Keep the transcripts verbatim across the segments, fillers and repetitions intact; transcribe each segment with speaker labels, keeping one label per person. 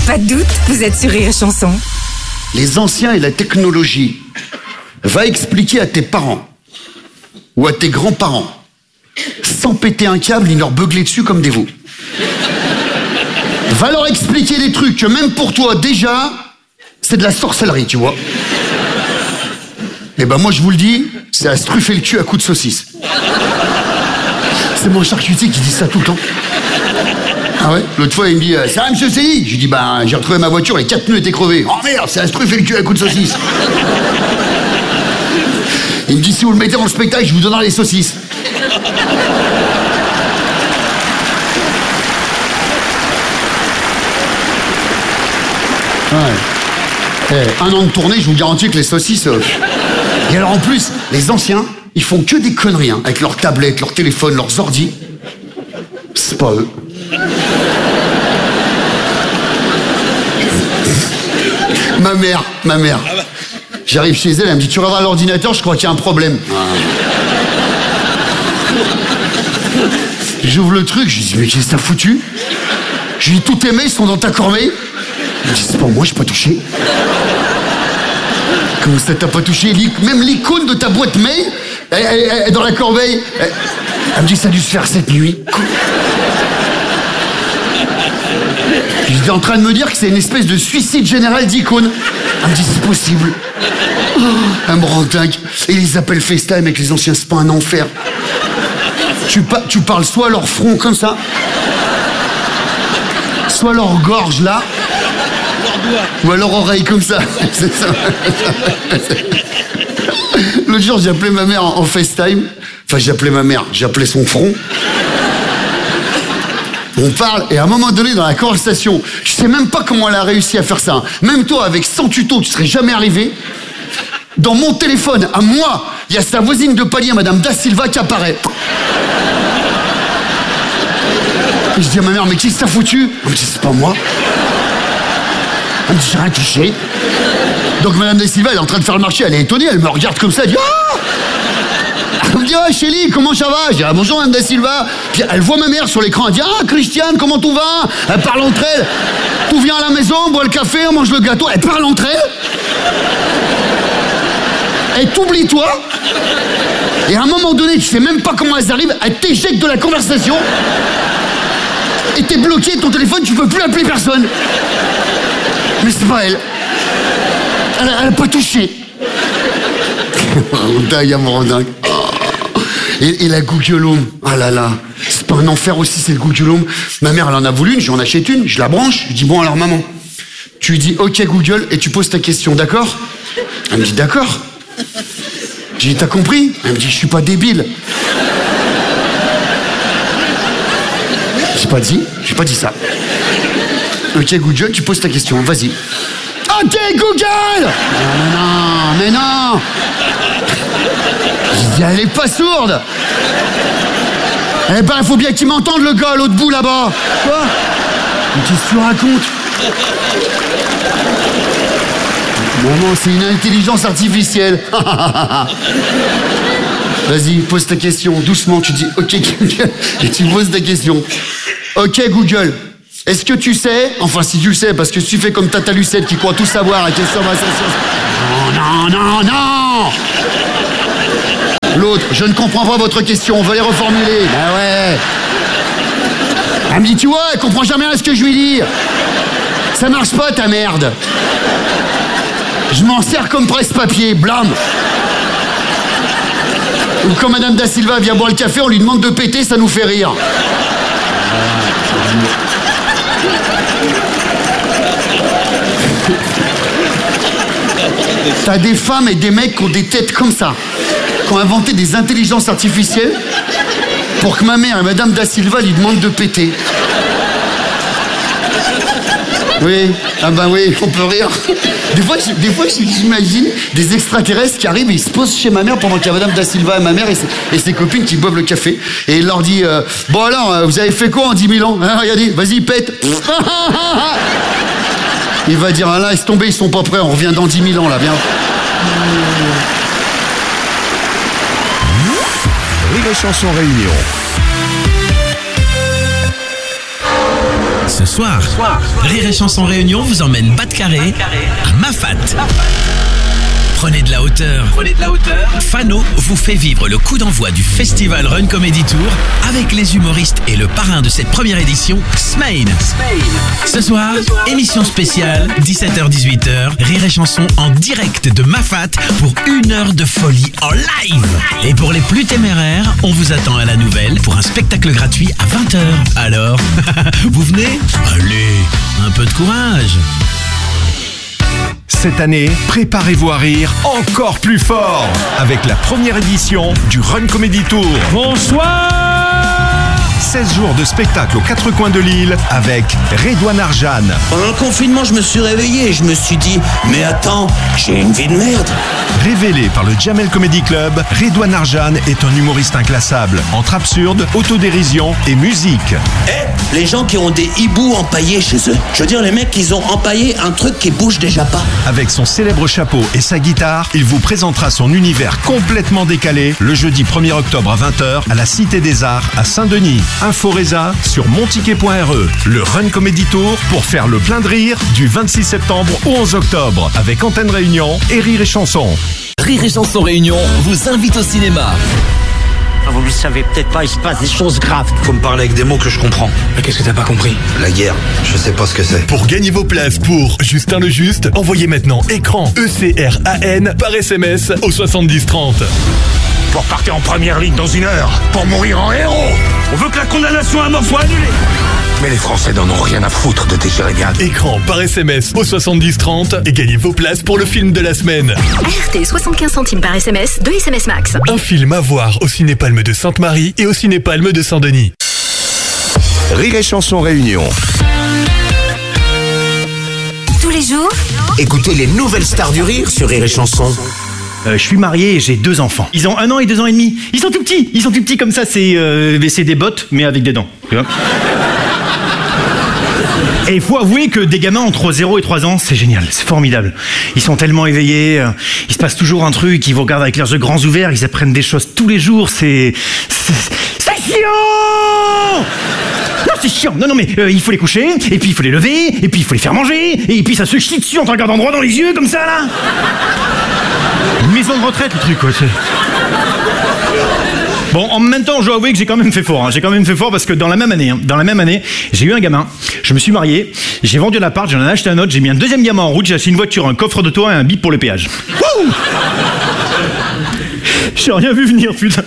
Speaker 1: Pas de doute, vous êtes sur Rire et Chanson.
Speaker 2: Les anciens et la technologie. Va expliquer à tes parents ou à tes grands-parents, sans péter un câble ni leur beugler dessus comme des veaux. Va leur expliquer des trucs que même pour toi, déjà, c'est de la sorcellerie, tu vois. Et ben moi, je vous le dis, c'est à se truffer le cul à coups de saucisse. C'est mon charcutier qui dit ça tout le temps. Ah ouais? L'autre fois, il me dit, ça va, monsieur C I? Je lui dis, bah, j'ai retrouvé ma voiture, les quatre pneus étaient crevés. Oh merde, c'est à se truffer le cul à coups de saucisse. Il me dit, si vous le mettez dans le spectacle, je vous donnerai les saucisses. Ouais. Eh, un an de tournée, je vous garantis que les saucisses... Euh... Et alors en plus, les anciens, ils font que des conneries, hein, avec leurs tablettes, leurs téléphones, leurs ordis. C'est pas eux. Ma mère, ma mère. J'arrive chez elle, elle me dit, tu regarderas l'ordinateur, je crois qu'il y a un problème. Ah. J'ouvre le truc, je lui dis, mais qu'est-ce que t'as foutu? Je lui dis, tous tes mails sont dans ta corbeille. Elle me dit, c'est pas moi, j'ai pas touché. Comment ça t'as pas touché? Même l'icône de ta boîte mail, elle, elle, elle, dans la corbeille. Elle, elle me dit, ça a dû se faire cette nuit. J'étais en train de me dire que c'est une espèce de suicide général d'icônes. Elle me dit, c'est possible. Oh, elle me rend dingue. Et les appels FaceTime avec les anciens, c'est pas un enfer. Tu, pa tu parles soit à leur front comme ça, soit à leur gorge là, ou à leur oreille comme ça. C'est ça. L'autre jour, j'ai appelé ma mère en, en FaceTime. Enfin, j'ai appelé ma mère, j'ai appelé son front. On parle, et à un moment donné, dans la conversation, je sais même pas comment elle a réussi à faire ça. Même toi, avec cent tutos, tu serais jamais arrivé. Dans mon téléphone, à moi, il y a sa voisine de palier, Madame Da Silva, qui apparaît. Et je dis à ma mère, mais qui s'est foutu? Elle me dit, c'est pas moi. Elle me dit, j'ai rien touché. Donc Madame Da Silva, elle est en train de faire le marché, elle est étonnée, elle me regarde comme ça, elle dit, oh! Elle me dit, oh Chélie, comment ça va? Je dis, ah, bonjour Madame Da Silva. Puis elle voit ma mère sur l'écran, elle dit, ah Christiane, comment tout va? Elle parle entre elles. Tout vient à la maison, on boit le café, on mange le gâteau. Elle parle entre elles. Elle t'oublie toi. Et à un moment donné, tu sais même pas comment elles arrivent, elle t'éjecte de la conversation. Et t'es bloqué, ton téléphone, tu peux plus appeler personne. Mais c'est pas elle. Elle, elle a pas touché. Dingue, mon dingue. Et, et la Google Home, ah là là, c'est pas un enfer aussi cette Google Home. Ma mère, elle en a voulu une, j'en achète une, je la branche, je lui dis, bon alors maman, tu lui dis, ok Google, et tu poses ta question, d'accord? Elle me dit, d'accord. J'ai dit, t'as compris? Elle me dit, je suis pas débile. J'ai pas dit, j'ai pas dit ça. Ok Google, tu poses ta question, vas-y. Ok Google! Non, non, mais non! J'ai dit, elle est pas sourde! Eh ben, il faut bien qu'il m'entende, le gars, à l'autre bout, là-bas! Quoi? Mais qu'est-ce que tu racontes? Maman, c'est une intelligence artificielle. Vas-y, pose ta question, doucement, tu dis, ok Google, et tu poses ta question. Ok Google, est-ce que tu sais, enfin si tu le sais, parce que si tu fais comme Tata Lucette qui croit tout savoir, à quelle somme à Non, non, non, non! L'autre, je ne comprends pas votre question, on va les reformuler. Ben ouais. Elle me dit, tu vois, elle comprend jamais ce que je lui dis. Ça marche pas ta merde. Je m'en sers comme presse-papier, blâme. Ou quand Madame Da Silva vient boire le café, on lui demande de péter, ça nous fait rire. T'as des femmes et des mecs qui ont des têtes comme ça, qui ont inventé des intelligences artificielles pour que ma mère et Madame Da Silva lui demandent de péter. Oui, ah ben oui, on peut rire. Des fois, je, des fois, j'imagine des extraterrestres qui arrivent et ils se posent chez ma mère pendant qu'il y a Madame Da Silva et ma mère et ses, et ses copines qui boivent le café. Et il leur dit, euh, bon alors, vous avez fait quoi en dix mille ans, hein? Regardez, vas-y, pète. Il va dire, ah là, laisse tomber, ils sont pas prêts, on revient dans dix mille ans, là, viens.
Speaker 3: Rire et Chanson Réunion. Ce soir, Rire et Chanson Réunion vous emmène bas de carré à Mafat. Prenez de la hauteur. Prenez de la hauteur. Fano vous fait vivre le coup d'envoi du Festival Run Comedy Tour avec les humoristes et le parrain de cette première édition, Smaïn. Ce soir, émission spéciale, dix-sept heures dix-huit heures, Rire et Chanson en direct de Mafat pour une heure de folie en live. Et pour les plus téméraires, on vous attend à la Nouvelle pour un spectacle gratuit à vingt heures. Alors, vous venez ? Allez, un peu de courage.
Speaker 4: Cette année, préparez-vous à rire encore plus fort avec la première édition du Run Comedy Tour.
Speaker 5: Bonsoir!
Speaker 4: seize jours de spectacle aux quatre coins de l'île avec Redouane Arjan.
Speaker 6: Pendant le confinement, je me suis réveillé et je me suis dit « Mais attends, j'ai une vie de merde !»
Speaker 4: Révélé par le Jamel Comedy Club, Redouane Arjan est un humoriste inclassable, entre absurde, autodérision et musique.
Speaker 6: Eh, hey, les gens qui ont des hiboux empaillés chez eux. Je veux dire, les mecs, ils ont empaillé un truc qui bouge déjà pas.
Speaker 4: Avec son célèbre chapeau et sa guitare, il vous présentera son univers complètement décalé le jeudi premier octobre à vingt heures à la Cité des Arts à Saint-Denis. Info Reza sur monticket point r e. Le Run Comedy Tour pour faire le plein de rire du vingt-six septembre au onze octobre avec Antenne Réunion et Rire et Chanson.
Speaker 7: Rire et Chanson Réunion vous invite au cinéma.
Speaker 8: Vous ne le savez peut-être pas, il se passe des choses graves.
Speaker 9: Faut me parler avec des mots que je comprends.
Speaker 5: Mais qu'est-ce que t'as pas compris?
Speaker 9: La guerre, je sais pas ce que c'est.
Speaker 10: Pour gagner vos places pour Justin le Juste, envoyez maintenant écran E C R A N par S M S au soixante-dix trente.
Speaker 5: Pour partir en première ligne dans une heure, pour mourir en héros. On veut que la condamnation à mort soit annulée. Mais les Français n'en ont rien à foutre de tes Jérémiades.
Speaker 10: Écran par S M S au soixante-dix trente et gagnez vos places pour le film de la semaine.
Speaker 1: R T soixante-quinze centimes par S M S, deux S M S max.
Speaker 10: Un film à voir au Cinépalme de Sainte-Marie et au Cinépalme de Saint-Denis.
Speaker 4: Rire et Chanson Réunion.
Speaker 1: Tous les jours,
Speaker 6: Écoutez les nouvelles stars du rire sur Rire et Chanson.
Speaker 5: Euh, je suis marié et j'ai deux enfants. Ils ont un an et deux ans et demi. Ils sont tout petits. Ils sont tout petits comme ça. C'est euh, c'est des bottes, mais avec des dents. Tu vois. Et il faut avouer que des gamins entre zéro et trois ans, c'est génial, c'est formidable. Ils sont tellement éveillés, euh, il se passe toujours un truc, ils vous regardent avec leurs yeux grands ouverts, ils apprennent des choses tous les jours, c'est... C'est, c'est chiant! Non, c'est chiant. Non, non, mais euh, il faut les coucher, et puis il faut les lever, et puis il faut les faire manger, et puis ça se chie dessus en te regardant droit dans les yeux, comme ça, là. Une maison de retraite, le truc, quoi. C'est... Bon, en même temps, je dois avouer que j'ai quand même fait fort. Hein. J'ai quand même fait fort parce que dans la même année, hein, dans la même année, j'ai eu un gamin, je me suis marié, j'ai vendu l'appart, j'en ai acheté un autre, j'ai mis un deuxième gamin en route, j'ai acheté une voiture, un coffre de toit et un bip pour le péage. Wouh! J'ai rien vu venir, putain.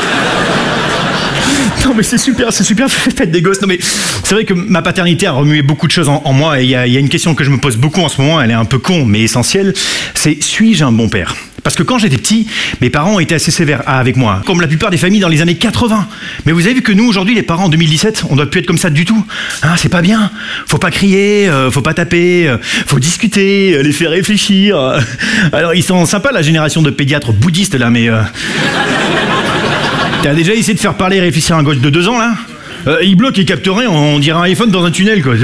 Speaker 5: Non mais c'est super, c'est super, faites des gosses. Non mais c'est vrai que ma paternité a remué beaucoup de choses en, en moi et il y, y a une question que je me pose beaucoup en ce moment, elle est un peu con mais essentielle, c'est suis-je un bon père? Parce que quand j'étais petit, mes parents étaient assez sévères avec moi, comme la plupart des familles dans les années quatre-vingts. Mais vous avez vu que nous, aujourd'hui, les parents en deux mille dix-sept, on doit plus être comme ça du tout. Hein, c'est pas bien. Faut pas crier, euh, faut pas taper, euh, faut discuter, euh, les faire réfléchir. Alors, ils sont sympas, la génération de pédiatres bouddhistes, là, mais... Euh... T'as déjà essayé de faire parler et réfléchir un gosse de deux ans, là? euh, Il bloque et capte rien, on dirait un iPhone dans un tunnel, quoi.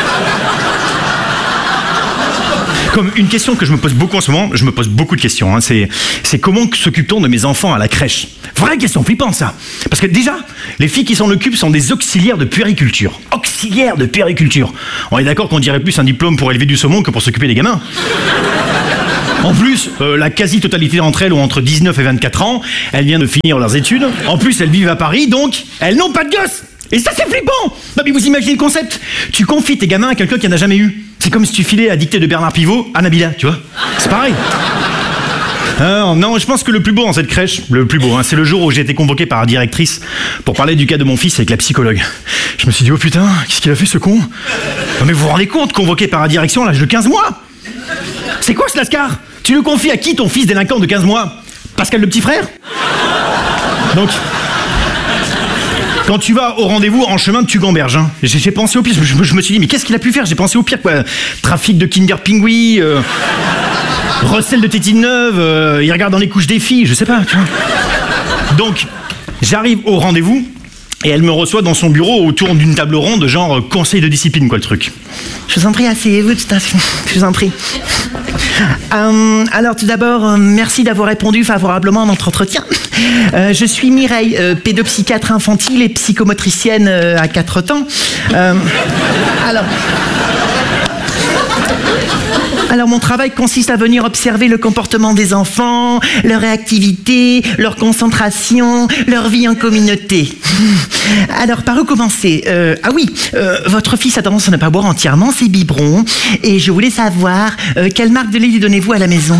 Speaker 5: Comme une question que je me pose beaucoup en ce moment, je me pose beaucoup de questions, hein, c'est, c'est comment s'occupe-t-on de mes enfants à la crèche? Vraie question flippante, ça. Parce que déjà, les filles qui s'en occupent sont des auxiliaires de puériculture. Auxiliaires de puériculture. On est d'accord qu'on dirait plus un diplôme pour élever du saumon que pour s'occuper des gamins. En plus, euh, la quasi-totalité d'entre elles ont entre dix-neuf et vingt-quatre ans, elles viennent de finir leurs études, en plus elles vivent à Paris, donc elles n'ont pas de gosses. Et ça c'est flippant. Non mais vous imaginez le concept? Tu confies tes gamins à quelqu'un qui en a jamais eu. C'est comme si tu filais à dictée de Bernard Pivot à Nabila, tu vois. C'est pareil. Alors, non, je pense que le plus beau dans cette crèche, le plus beau, hein, c'est le jour où j'ai été convoqué par la directrice pour parler du cas de mon fils avec la psychologue. Je me suis dit, oh putain, qu'est-ce qu'il a fait ce con? Non mais vous vous rendez compte, convoqué par la direction à l'âge de quinze mois? C'est quoi ce lascar? Tu le confies à qui ton fils délinquant de quinze mois? Pascal le petit frère? Donc... Quand tu vas au rendez-vous, en chemin, tu gamberges. Hein. J'ai, j'ai pensé au pire. Je, je me suis dit, mais qu'est-ce qu'il a pu faire? J'ai pensé au pire, quoi. Trafic de Kinder Pingui, euh, recel de tétine neuve, euh, il regarde dans les couches des filles, je sais pas, tu vois. Donc, j'arrive au rendez-vous, et elle me reçoit dans son bureau autour d'une table ronde, genre conseil de discipline, quoi, le truc. Je vous en prie, asseyez-vous, tout à fait. Je vous en prie.
Speaker 11: Euh, alors tout d'abord, euh, merci d'avoir répondu favorablement à notre entretien. Euh, je suis Mireille, euh, pédopsychiatre infantile et psychomotricienne euh, à quatre temps. Euh, alors... Alors mon travail consiste à venir observer le comportement des enfants, leur réactivité, leur concentration, leur vie en communauté. Alors par où commencer? euh, Ah oui, euh, votre fils a tendance à ne pas boire entièrement ses biberons et je voulais savoir euh, quelle marque de lait lui donnez-vous à la maison?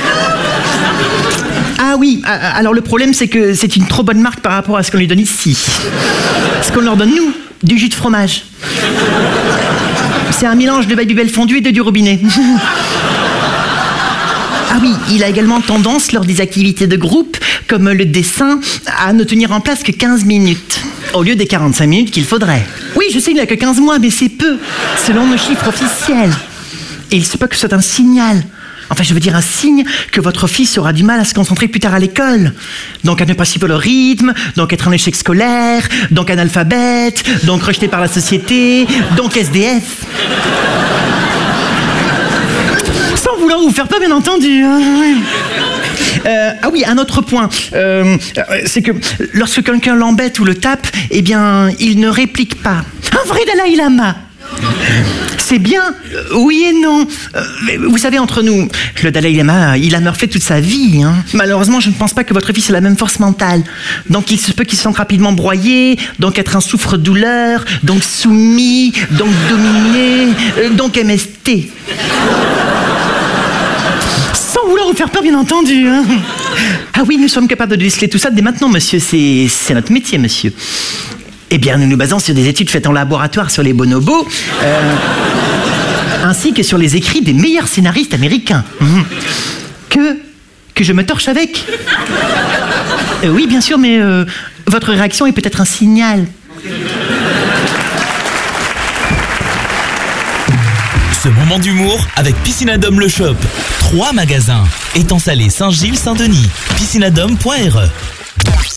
Speaker 11: Ah oui, alors le problème c'est que c'est une trop bonne marque par rapport à ce qu'on lui donne ici. Ce qu'on leur donne nous, du jus de fromage. C'est un mélange de Babybel fondu et de du robinet. Ah oui, il a également tendance, lors des activités de groupe, comme le dessin, à ne tenir en place que quinze minutes, au lieu des quarante-cinq minutes qu'il faudrait. Oui, je sais, il n'a que quinze mois, mais c'est peu, selon nos chiffres officiels. Et il se peut que ce soit un signal. Enfin, je veux dire un signe que votre fils aura du mal à se concentrer plus tard à l'école. Donc à ne pas suivre le rythme, donc être en échec scolaire, donc analphabète, donc rejeté par la société, donc S D F. Sans vouloir vous faire peur, bien entendu. Euh, ah oui, un autre point, euh, c'est que lorsque quelqu'un l'embête ou le tape, eh bien, il ne réplique pas. Un vrai Dalai Lama. C'est bien, oui et non. Mais vous savez, entre nous, le Dalai Lama, il a meurflé toute sa vie. Hein. Malheureusement, je ne pense pas que votre fils ait la même force mentale. Donc il se peut qu'il se sente rapidement broyé, donc être un souffre-douleur, donc soumis, donc dominé, donc M S T. Sans vouloir vous faire peur, bien entendu. Hein. Ah oui, nous sommes capables de déceler tout ça dès maintenant, monsieur. C'est, c'est notre métier, monsieur. Eh bien, nous nous basons sur des études faites en laboratoire sur les bonobos, euh, ainsi que sur les écrits des meilleurs scénaristes américains. Mmh. Que que je me torche avec euh, Oui, bien sûr, mais euh, votre réaction est peut-être un signal.
Speaker 7: Ce moment d'humour avec Piscinadome Le Shop. Trois magasins. Étang Salé, Saint-Gilles, Saint-Denis. piscinadome point r e